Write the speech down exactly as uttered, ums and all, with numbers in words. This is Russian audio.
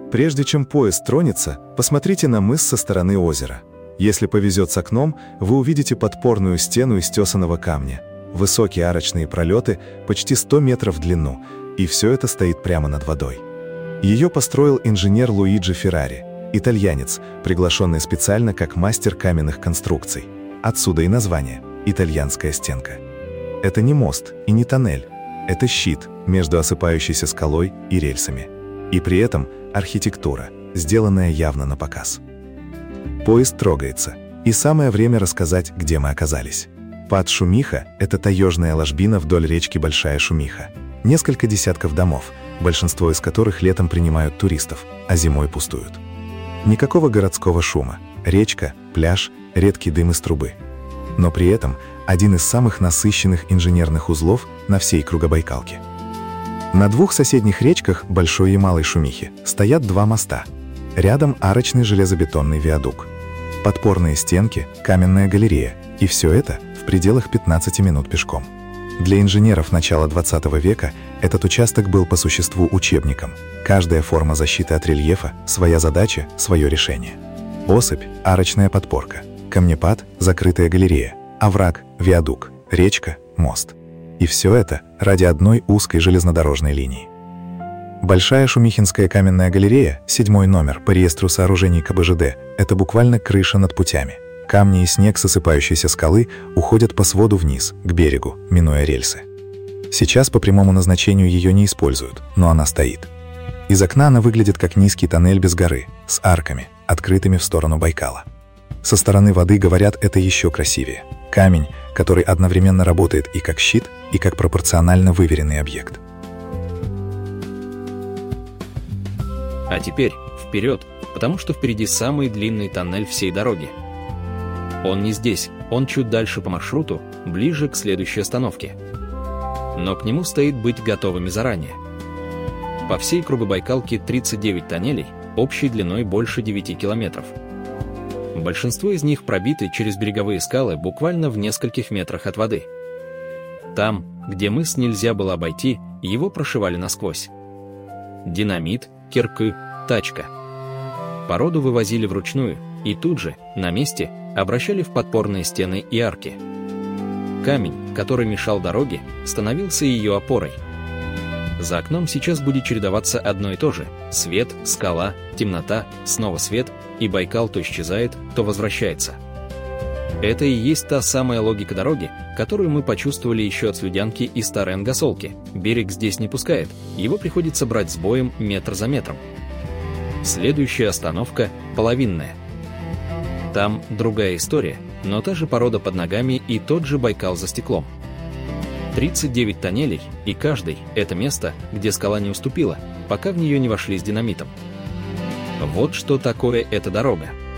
Прежде чем поезд тронется, посмотрите на мыс со стороны озера. Если повезет с окном, вы увидите подпорную стену из тесаного камня, высокие арочные пролеты, почти сто метров в длину, и все это стоит прямо над водой. Ее построил инженер Луиджи Феррари, итальянец, приглашенный специально как мастер каменных конструкций. Отсюда и название «Итальянская стенка». Это не мост и не тоннель, это щит между осыпающейся скалой и рельсами. И при этом архитектура, сделанная явно на показ. Поезд трогается, и самое время рассказать, где мы оказались. Пад Шумиха – это таежная ложбина вдоль речки Большая Шумиха. Несколько десятков домов, большинство из которых летом принимают туристов, а зимой пустуют. Никакого городского шума, речка, пляж, редкий дым из трубы. Но при этом один из самых насыщенных инженерных узлов на всей Кругобайкалке. На двух соседних речках, Большой и Малой Шумихи, стоят два моста. Рядом арочный железобетонный виадук. Подпорные стенки, каменная галерея. И все это в пределах пятнадцати минут пешком. Для инженеров начала двадцатого века этот участок был по существу учебником. Каждая форма защиты от рельефа, своя задача, свое решение. Осыпь – арочная подпорка. Камнепад – закрытая галерея. Овраг – виадук. Речка – мост. И все это ради одной узкой железнодорожной линии. Большая Шумихинская каменная галерея, седьмой номер по реестру сооружений ка бэ жэ дэ, это буквально крыша над путями. Камни и снег с осыпающейся скалы уходят по своду вниз, к берегу, минуя рельсы. Сейчас по прямому назначению ее не используют, но она стоит. Из окна она выглядит как низкий тоннель без горы, с арками, открытыми в сторону Байкала. Со стороны воды, говорят, это еще красивее. Камень, который одновременно работает и как щит, и как пропорционально выверенный объект. А теперь вперед, потому что впереди самый длинный тоннель всей дороги. Он не здесь, он чуть дальше по маршруту, ближе к следующей остановке. Но к нему стоит быть готовыми заранее. По всей Кругобайкалке тридцать девять тоннелей, общей длиной больше девяти километров. Большинство из них пробиты через береговые скалы буквально в нескольких метрах от воды. Там, где мыс нельзя было обойти, его прошивали насквозь. Динамит, кирки, тачка. Породу вывозили вручную, и тут же, на месте, обращали в подпорные стены и арки. Камень, который мешал дороге, становился ее опорой. За окном сейчас будет чередоваться одно и то же: свет, скала, темнота, снова свет, и Байкал то исчезает, то возвращается. Это и есть та самая логика дороги, которую мы почувствовали еще от Слюдянки и Старой Ангосолки. Берег здесь не пускает, его приходится брать с боем метр за метром. Следующая остановка – Половинная. Там другая история, но та же порода под ногами и тот же Байкал за стеклом. тридцать девять тоннелей, и каждый – это место, где скала не уступила, пока в нее не вошли с динамитом. Вот что такое эта дорога.